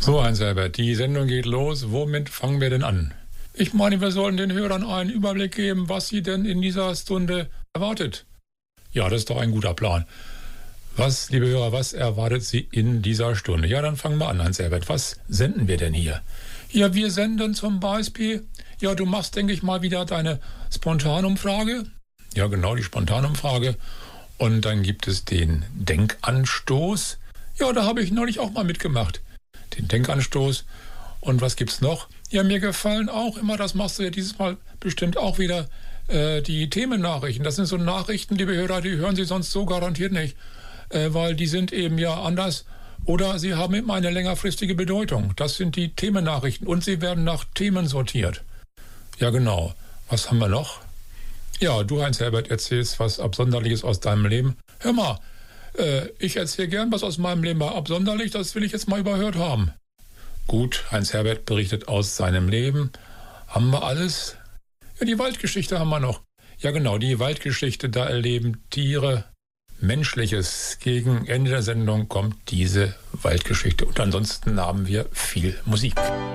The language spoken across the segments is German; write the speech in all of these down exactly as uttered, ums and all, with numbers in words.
So, Heinz-Herbert, die Sendung geht los. Womit fangen wir denn an? Ich meine, wir sollen den Hörern einen Überblick geben, was sie denn in dieser Stunde erwartet. Ja, das ist doch ein guter Plan. Was, liebe Hörer, was erwartet Sie in dieser Stunde? Ja, dann fangen wir an, Heinz-Herbert. Was senden wir denn hier? Ja, wir senden zum Beispiel, ja, du machst, denke ich mal, wieder deine Spontanumfrage. Ja, genau, die Spontanumfrage. Und dann gibt es den Denkanstoß. Ja, da habe ich neulich auch mal mitgemacht. Den Denkanstoß. Und was gibt's noch? Ja, mir gefallen auch immer, das machst du ja dieses Mal bestimmt auch wieder, äh, die Themennachrichten. Das sind so Nachrichten, liebe Hörer, die hören Sie sonst so garantiert nicht, äh, weil die sind eben ja anders oder sie haben eben eine längerfristige Bedeutung. Das sind die Themennachrichten und sie werden nach Themen sortiert. Ja, genau. Was haben wir noch? Ja, du, Heinz-Herbert, erzählst was Absonderliches aus deinem Leben. Hör mal, äh, ich erzähle gern was aus meinem Leben, aber absonderlich, das will ich jetzt mal überhört haben. Gut, Heinz-Herbert berichtet aus seinem Leben. Haben wir alles? Ja, die Waldgeschichte haben wir noch. Ja, genau, die Waldgeschichte, da erleben Tiere Menschliches. Gegen Ende der Sendung kommt diese Waldgeschichte. Und ansonsten haben wir viel Musik.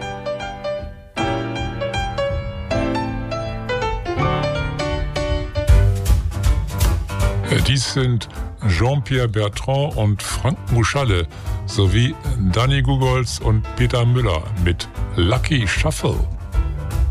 Dies sind Jean-Pierre Bertrand und Frank Muschalle sowie Danny Gugols und Peter Müller mit Lucky Shuffle.